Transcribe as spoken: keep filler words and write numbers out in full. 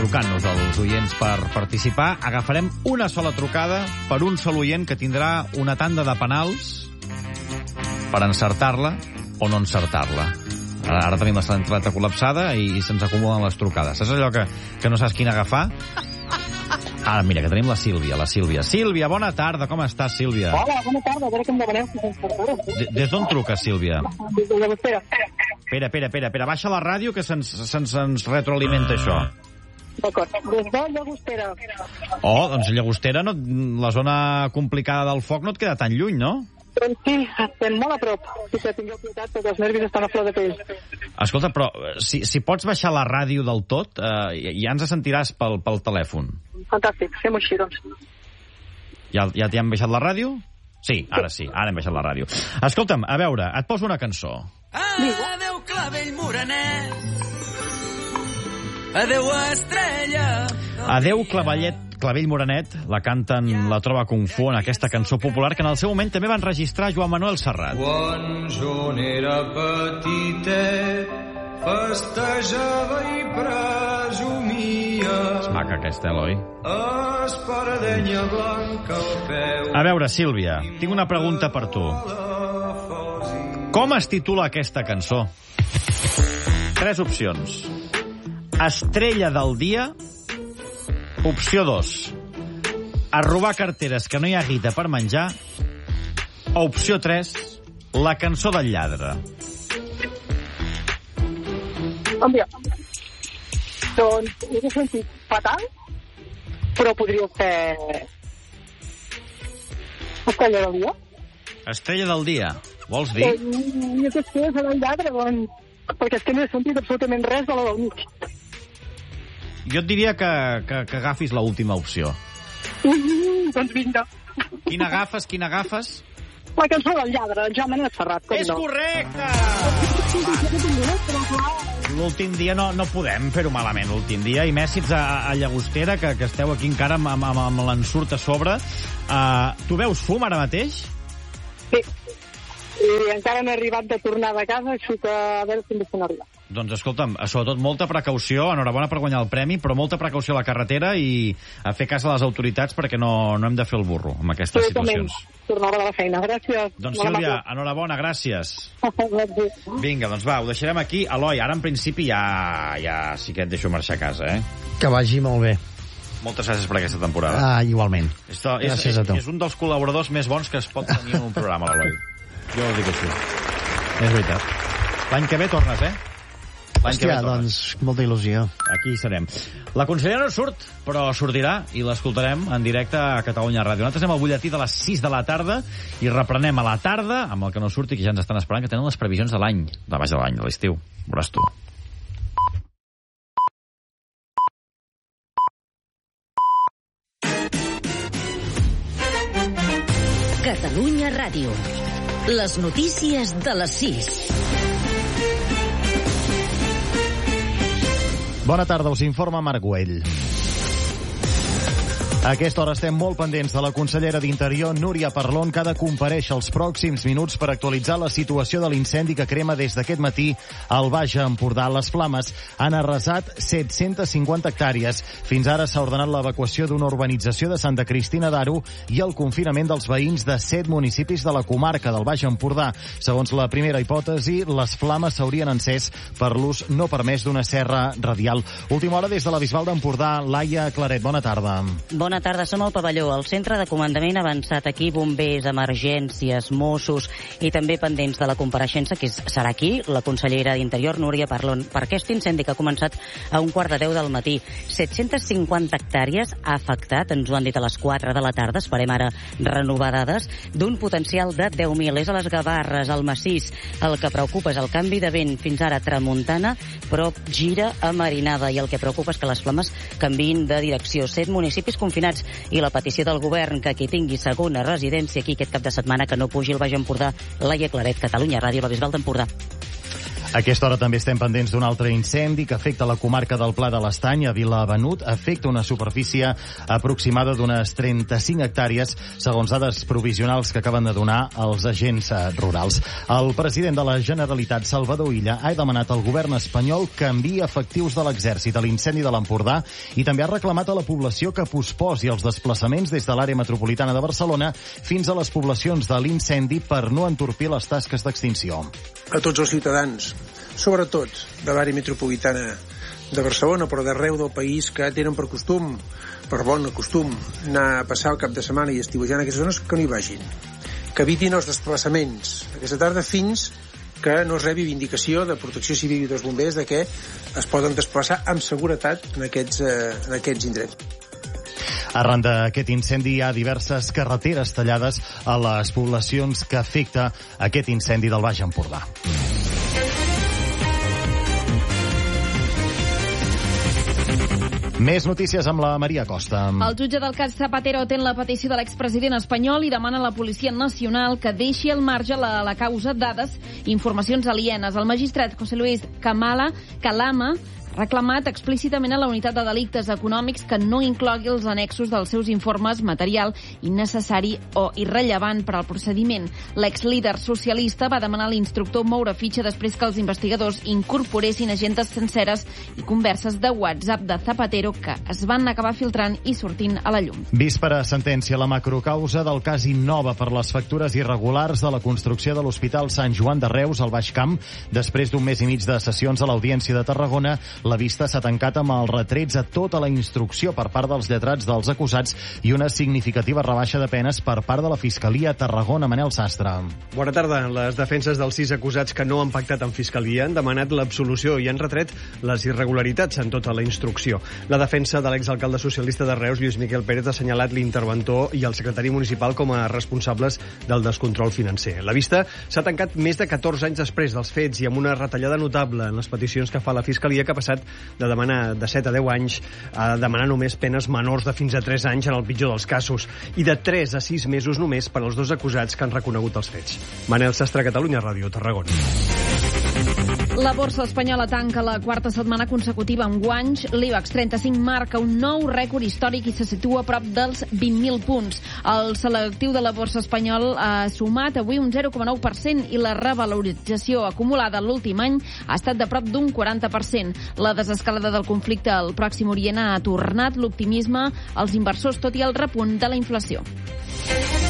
trucant-nos als oients per participar. Agafarem una sola trucada per un sol oient que tindrà una tanda de penals per encertar-la o no encertar-la. Ara, ara tenim la centraleta col·lapsada i, i se'ns acumulen les trucades. Saps allò que, que no saps quina agafar? Ara, mira, que tenim la Sílvia, la Sílvia. Sílvia, bona tarda, com estàs, Sílvia? Hola, bona tarda, a veure què em demaneu, si se'ns portarà. Des d'on truques, Sílvia? Des de Llagostera. Espera, espera, espera, espera, baixa la ràdio que se'ns se se retroalimenta això. D'acord, des de Llagostera. Oh, doncs Llagostera, no, la zona complicada del foc no et queda tan lluny, no? Doncs sí, estem molt a prop. Sí que tingueu pietat, perquè els nervis estan a flor de pell. Escolta, però si, si pots baixar la ràdio del tot, eh, ja ens sentiràs pel, pel telèfon. Fantàstic, fem-ho així, doncs. Ja, ja t'hi han baixat la ràdio? Sí, ara sí, ara hem baixat la ràdio. Escolta'm, a veure, et poso una cançó. Adéu, clavell morenet. Adéu, estrella. Adéu, clavellet, clavell morenet, la canten La Trova Kung Fu en aquesta cançó popular que en el seu moment també van registrar Joan Manuel Serrat. Quan jo n'era petitet, festejava i presumia. És maca aquesta, Eloi. Esparadenya blanca al peu. A veure, Sílvia, tinc una pregunta per tu. Com es titula aquesta cançó? Tres opcions. Estrella del dia. Opció dos. A robar carteres que no hi ha guita per menjar. O opció tres. La cançó del lladre. Envia. Doncs he sentit fatal, però podria ser... Estrella del dia. Estrella del dia. Vols dir? I és que és el lladre, doncs... Perquè és que no he sentit absolutament res de la del mig. Jo et diria que, que, que agafis l'última opció. Mm, doncs vinga. Quina agafes, quina agafes? La cançó del lladre, Joan Manuel Serrat, com És no. correcte! L'últim dia no, no podem fer-ho malament, l'últim dia. I més si ets a, a Llagostera, que, que esteu aquí encara amb, amb, amb l'ensurt a sobre. Uh, tu veus fum ara mateix? Sí. I encara no he arribat de tornar de casa, així que a veure si em deixen arribar. Doncs escolta'm, sobretot molta precaució, enhorabona per guanyar el premi, però molta precaució a la carretera i a fer cas a les autoritats perquè no, no hem de fer el burro amb aquestes situacions. Tornava de la feina, gràcies. Doncs Sílvia, enhorabona, gràcies. Vinga, doncs va, ho deixarem aquí. Eloi, ara en principi ja, ja sí que et deixo marxar a casa, eh? Que vagi molt bé. Moltes gràcies per aquesta temporada. Ah, igualment. És, és, gràcies a tu. És un dels col·laboradors més bons que es pot tenir en un programa, l'Eloi. Jo ho dic així. És veritat. L'any que ve tornes, eh? Hòstia, doncs, molta il·lusió. Aquí serem. La consellera no surt, però sortirà i l'escoltarem en directe a Catalunya Ràdio. Nosaltres anem al butlletí de les sis de la tarda i reprenem a la tarda amb el que no surti, que ja ens estan esperant, que tenen les previsions de l'any, de baix de l'any, de l'estiu. Veuràs tu. Catalunya Ràdio. Les notícies de les sis. Bona tarda, us informa Marc Güell. A aquesta hora estem molt pendents de la consellera d'Interior, Núria Parlon, que ha de comparèixer els pròxims minuts per actualitzar la situació de l'incendi que crema des d'aquest matí al Baix Empordà. Les flames han arrasat set-centes cinquanta hectàrees. Fins ara s'ha ordenat l'evacuació d'una urbanització de Santa Cristina d'Aro i el confinament dels veïns de set municipis de la comarca del Baix Empordà. Segons la primera hipòtesi, les flames s'haurien encès per l'ús no permès d'una serra radial. Última hora des de la Bisbal d'Empordà. Laia Claret, bona tarda. Bona tarda, som al pavelló, al centre de comandament avançat aquí, bombers, emergències, Mossos i també pendents de la compareixença, que serà aquí, la consellera d'Interior, Núria Parlon, per aquest incendi que ha començat a un quart de deu del matí. set-centes cinquanta hectàrees ha afectat, ens ho han dit a les quatre de la tarda, esperem ara renovar dades, d'un potencial de deu mil. És a les Gavarres, al Massís. El que preocupa és el canvi de vent, fins ara tramuntana, però gira a marinada, i el que preocupa és que les flames canviïn de direcció. Set municipis confinats i la petició del govern que qui tingui segona residència aquí aquest cap de setmana que no pugi el Baix Empordà. Laia Claret, Catalunya Ràdio, la Bisbal d'Empordà. A aquesta hora també estem pendents d'un altre incendi que afecta la comarca del Pla de l'Estany, a Vilabenut. Afecta una superfície aproximada d'unes trenta-cinc hectàrees, segons dades provisionals que acaben de donar els agents rurals. El president de la Generalitat, Salvador Illa, ha demanat al govern espanyol que enviï efectius de l'exèrcit a l'incendi de l'Empordà i també ha reclamat a la població que posposi els desplaçaments des de l'àrea metropolitana de Barcelona fins a les poblacions de l'incendi per no entorpir les tasques d'extinció. A tots els ciutadans, sobretot de l'àrea metropolitana de Barcelona, però d'arreu del país, que tenen per costum, per bon costum, anar a passar el cap de setmana i estiuejar en aquestes zones, que no hi vagin. Que evitin els desplaçaments aquesta tarda fins que no es rebi vindicació de Protecció Civil i dels bombers de que es poden desplaçar amb seguretat en aquests, eh, en aquests indrets. Arran d'aquest incendi hi ha diverses carreteres tallades a les poblacions que afecta aquest incendi del Baix Empordà. Més notícies amb la Maria Costa. El jutge del cas Zapatero atén la petició de l'expresident espanyol i demana a la Policia Nacional que deixi al marge la, la causa dades i informacions alienes. El magistrat José Luis Camala Calama ha reclamat explícitament a la unitat de delictes econòmics que no inclogui els annexos dels seus informes material innecessari o irrellevant per al procediment. L'exlíder socialista va demanar a l'instructor moure fitxa després que els investigadors incorporessin agendes senceres i converses de WhatsApp de Zapatero que es van acabar filtrant i sortint a la llum. Víspera sentència, la macrocausa del cas Innova per les factures irregulars de la construcció de l'Hospital Sant Joan de Reus al Baix Camp. Després d'un mes i mig de sessions a l'Audiència de Tarragona, la vista s'ha tancat amb els retrets a tota la instrucció per part dels lletrats dels acusats i una significativa rebaixa de penes per part de la Fiscalia a Tarragona. Manel Sastre. Bona tarda. Les defenses dels sis acusats que no han pactat amb Fiscalia han demanat l'absolució i han retret les irregularitats en tota la instrucció. La defensa de l'exalcalde socialista de Reus, Lluís Miquel Pérez, ha assenyalat l'interventor i el secretari municipal com a responsables del descontrol financer. La vista s'ha tancat més de catorze anys després dels fets i amb una retallada notable en les peticions que fa la Fiscalia, que ha passat de demanar de set a deu anys a demanar només penes menors de fins a tres anys en el pitjor dels casos i de tres a sis mesos només per als dos acusats que han reconegut els fets. Manel Sastre, Catalunya Ràdio, Tarragona. La borsa espanyola tanca la quarta setmana consecutiva amb guanys. L'IBEX trenta-cinc marca un nou rècord històric i se situa a prop dels vint mil punts. El selectiu de la borsa espanyol ha sumat avui un zero coma nou per cent i la revalorització acumulada l'últim any ha estat de prop d'un quaranta per cent. La desescalada del conflicte al Pròxim Orient ha tornat l'optimisme als inversors, tot i el repunt de la inflació.